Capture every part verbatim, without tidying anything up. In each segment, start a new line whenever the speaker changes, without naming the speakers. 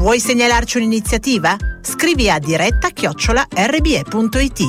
Vuoi segnalarci un'iniziativa? Scrivi a diretta chiocciola erre bi e punto it.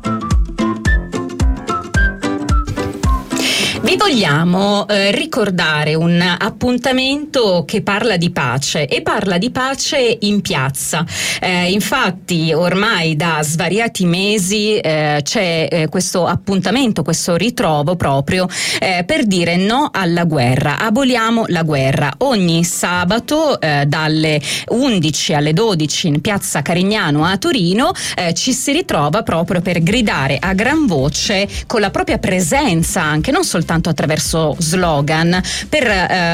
Vi vogliamo eh, ricordare un appuntamento che parla di pace e parla di pace in piazza. Eh, infatti ormai da svariati mesi eh, c'è eh, questo appuntamento, questo ritrovo proprio eh, per dire no alla guerra, aboliamo la guerra. Ogni sabato eh, dalle undici alle dodici in piazza Carignano a Torino eh, ci si ritrova proprio per gridare a gran voce, con la propria presenza anche, non soltanto attraverso slogan, per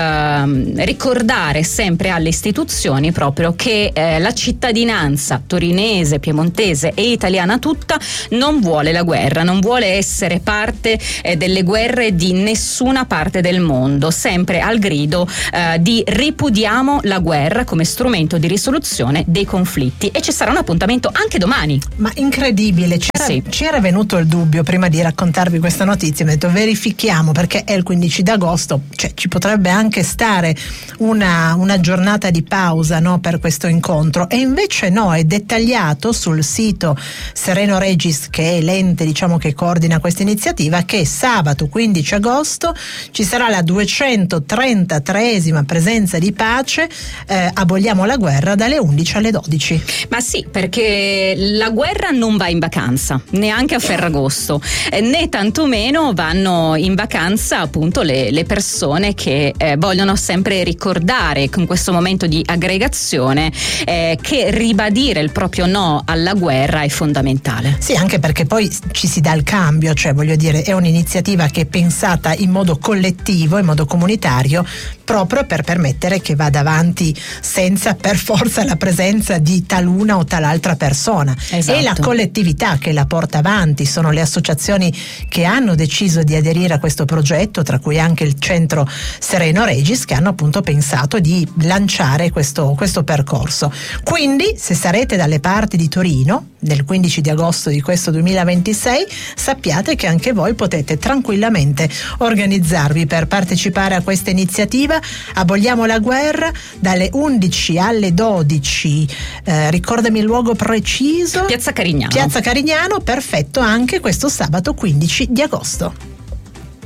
eh, ricordare sempre alle istituzioni proprio che eh, la cittadinanza torinese, piemontese e italiana tutta non vuole la guerra, non vuole essere parte eh, delle guerre di nessuna parte del mondo, sempre al grido eh, di ripudiamo la guerra come strumento di risoluzione dei conflitti. E ci sarà un appuntamento anche domani.
Ma incredibile, c'era,
sì.
ci era venuto il dubbio prima di raccontarvi questa notizia, mi ho detto verifichiamo, perché è il quindici d'agosto, cioè ci potrebbe anche stare una, una giornata di pausa, no, per questo incontro, e invece no, è dettagliato sul sito Sereno Regis, che è l'ente diciamo che coordina questa iniziativa, che sabato quindici agosto ci sarà la duecentotrentatreesima presenza di pace, eh, aboliamo la guerra, dalle undici alle dodici.
Ma sì, perché la guerra non va in vacanza, neanche a Ferragosto, eh, né tantomeno vanno in vacanza appunto le, le persone che eh, vogliono sempre ricordare con questo momento di aggregazione eh, che ribadire il proprio no alla guerra è fondamentale.
Sì, anche perché poi ci si dà il cambio, cioè voglio dire è un'iniziativa che è pensata in modo collettivo, in modo comunitario, proprio per permettere che vada avanti senza per forza la presenza di taluna o talaltra persona.
Esatto.
E la collettività che la porta avanti, sono le associazioni che hanno deciso di aderire a questo progetto, tra cui anche il centro Sereno Regis, che hanno appunto pensato di lanciare questo, questo percorso. Quindi se sarete dalle parti di Torino nel quindici di agosto di questo duemilaventisei, sappiate che anche voi potete tranquillamente organizzarvi per partecipare a questa iniziativa. Aboliamo la guerra dalle undici alle dodici, eh, ricordami il luogo preciso.
Piazza Carignano.
Piazza Carignano, perfetto, anche questo sabato quindici di agosto.